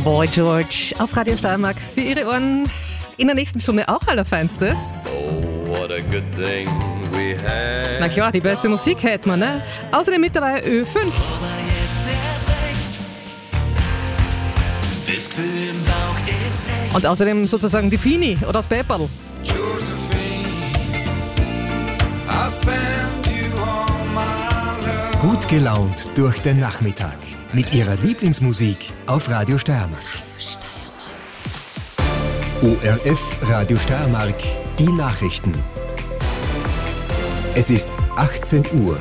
Boy George auf Radio Steiermark für Ihre Ohren. In der nächsten Stunde auch Allerfeinstes. Oh, what a good thing we had. Na klar, die beste Musik hätten wir, ne? Außerdem mit dabei Ö5. Und außerdem sozusagen die Fini oder das Pepperl. Gut gelaunt durch den Nachmittag. Mit ihrer Lieblingsmusik auf Radio Steiermark. ORF Radio Steiermark, die Nachrichten. Es ist 18 Uhr.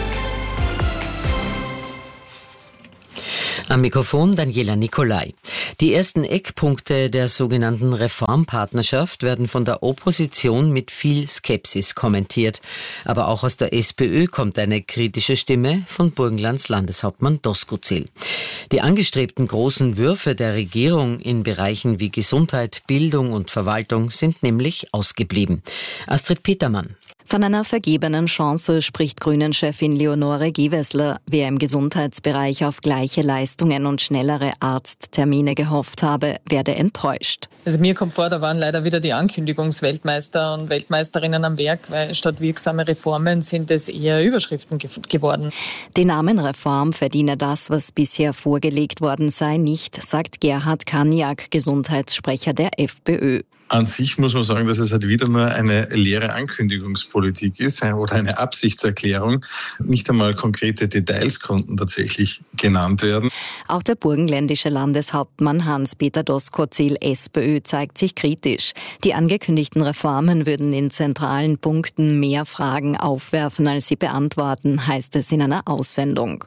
Am Mikrofon Daniela Nicolai. Die ersten Eckpunkte der sogenannten Reformpartnerschaft werden von der Opposition mit viel Skepsis kommentiert. Aber auch aus der SPÖ kommt eine kritische Stimme von Burgenlands Landeshauptmann Doskozil. Die angestrebten großen Würfe der Regierung in Bereichen wie Gesundheit, Bildung und Verwaltung sind nämlich ausgeblieben. Astrid Petermann. Von einer vergebenen Chance spricht Grünen-Chefin Leonore Gewessler. Wer im Gesundheitsbereich auf gleiche Leistungen und schnellere Arzttermine gehofft habe, werde enttäuscht. Also mir kommt vor, da waren leider wieder die Ankündigungsweltmeister und Weltmeisterinnen am Werk, weil statt wirksame Reformen sind es eher Überschriften geworden. Die Namenreform verdiene das, was bisher vorgelegt worden sei, nicht, sagt Gerhard Kaniak, Gesundheitssprecher der FPÖ. An sich muss man sagen, dass es halt wieder nur eine leere Ankündigungspolitik ist oder eine Absichtserklärung. Nicht einmal konkrete Details konnten tatsächlich genannt werden. Auch der burgenländische Landeshauptmann Hans-Peter Doskozil, SPÖ, zeigt sich kritisch. Die angekündigten Reformen würden in zentralen Punkten mehr Fragen aufwerfen, als sie beantworten, heißt es in einer Aussendung.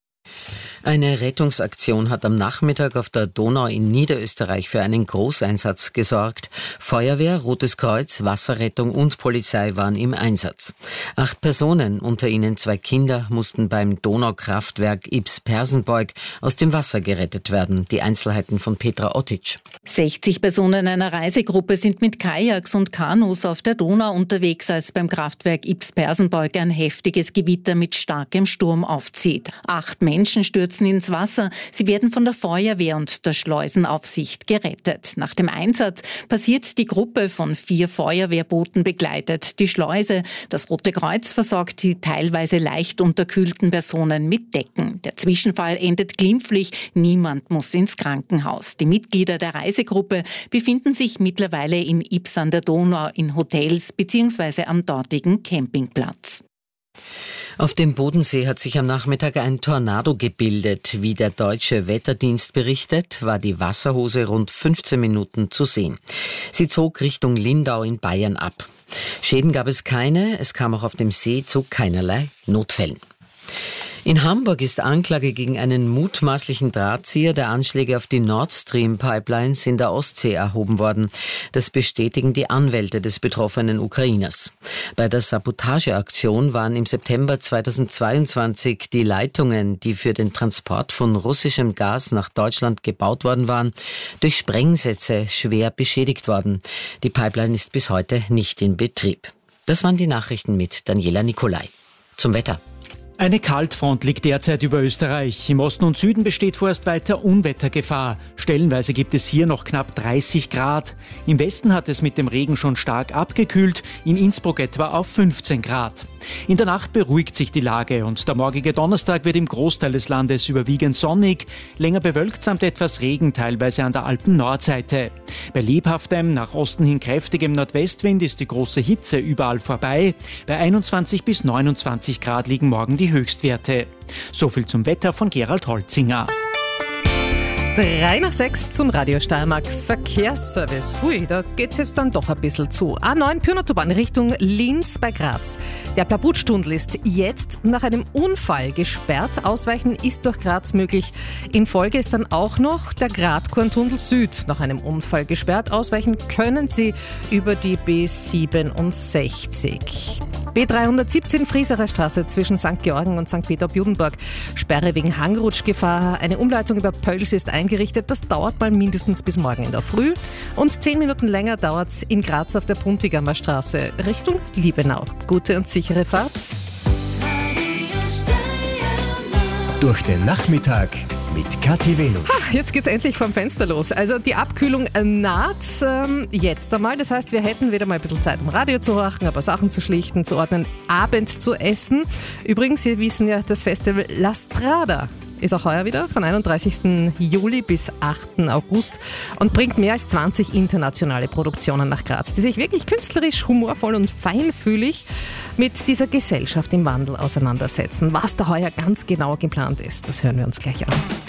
Eine Rettungsaktion hat am Nachmittag auf der Donau in Niederösterreich für einen Großeinsatz gesorgt. Feuerwehr, Rotes Kreuz, Wasserrettung und Polizei waren im Einsatz. 8 Personen, unter ihnen 2 Kinder, mussten beim Donaukraftwerk Ybbs-Persenbeug aus dem Wasser gerettet werden. Die Einzelheiten von Petra Ottic. 60 Personen einer Reisegruppe sind mit Kajaks und Kanus auf der Donau unterwegs, als beim Kraftwerk Ybbs-Persenbeug ein heftiges Gewitter mit starkem Sturm aufzieht. 8 Menschen stürzen ins Wasser. Sie werden von der Feuerwehr und der Schleusenaufsicht gerettet. Nach dem Einsatz passiert die Gruppe von 4 Feuerwehrbooten begleitet die Schleuse. Das Rote Kreuz versorgt die teilweise leicht unterkühlten Personen mit Decken. Der Zwischenfall endet glimpflich. Niemand muss ins Krankenhaus. Die Mitglieder der Reisegruppe befinden sich mittlerweile in Ybbs an der Donau in Hotels bzw. am dortigen Campingplatz. Auf dem Bodensee hat sich am Nachmittag ein Tornado gebildet. Wie der deutsche Wetterdienst berichtet, war die Wasserhose rund 15 Minuten zu sehen. Sie zog Richtung Lindau in Bayern ab. Schäden gab es keine, es kam auch auf dem See zu keinerlei Notfällen. In Hamburg ist Anklage gegen einen mutmaßlichen Drahtzieher der Anschläge auf die Nord Stream Pipelines in der Ostsee erhoben worden. Das bestätigen die Anwälte des betroffenen Ukrainers. Bei der Sabotageaktion waren im September 2022 die Leitungen, die für den Transport von russischem Gas nach Deutschland gebaut worden waren, durch Sprengsätze schwer beschädigt worden. Die Pipeline ist bis heute nicht in Betrieb. Das waren die Nachrichten mit Daniela Nicolai. Zum Wetter. Eine Kaltfront liegt derzeit über Österreich. Im Osten und Süden besteht vorerst weiter Unwettergefahr. Stellenweise gibt es hier noch knapp 30 Grad. Im Westen hat es mit dem Regen schon stark abgekühlt, in Innsbruck etwa auf 15 Grad. In der Nacht beruhigt sich die Lage und der morgige Donnerstag wird im Großteil des Landes überwiegend sonnig, länger bewölkt samt etwas Regen, teilweise an der Alpen-Nordseite. Bei lebhaftem, nach Osten hin kräftigem Nordwestwind ist die große Hitze überall vorbei. Bei 21 bis 29 Grad liegen morgen die Höchstwerte. So viel zum Wetter von Gerald Holzinger. 3 nach 6 zum Radio Steiermark Verkehrsservice. Hui, da geht's jetzt dann doch ein bisschen zu. A9 Pyrnautobahn Richtung Linz bei Graz. Der Plabutstundel ist jetzt nach einem Unfall gesperrt. Ausweichen ist durch Graz möglich. In Folge ist dann auch noch der Gratkorntunnel Süd nach einem Unfall gesperrt. Ausweichen können Sie über die B67. B317 Frieserer Straße zwischen St. Georgen und St. Peter-Judenburg. Sperre wegen Hangrutschgefahr. Eine Umleitung über Pölz ist eingerichtet. Das dauert mal mindestens bis morgen in der Früh. Und 10 Minuten länger dauert es in Graz auf der Puntigamer Straße Richtung Liebenau. Gute und sichere Fahrt. Durch den Nachmittag mit Kathi Wenus. Jetzt geht's endlich vom Fenster los. Also die Abkühlung naht jetzt einmal. Das heißt, wir hätten wieder mal ein bisschen Zeit, um Radio zu horchen, ein paar Sachen zu schlichten, zu ordnen, Abend zu essen. Übrigens, Sie wissen ja, das Festival La Strada ist auch heuer wieder von 31. Juli bis 8. August und bringt mehr als 20 internationale Produktionen nach Graz, die sich wirklich künstlerisch, humorvoll und feinfühlig mit dieser Gesellschaft im Wandel auseinandersetzen. Was da heuer ganz genau geplant ist, das hören wir uns gleich an.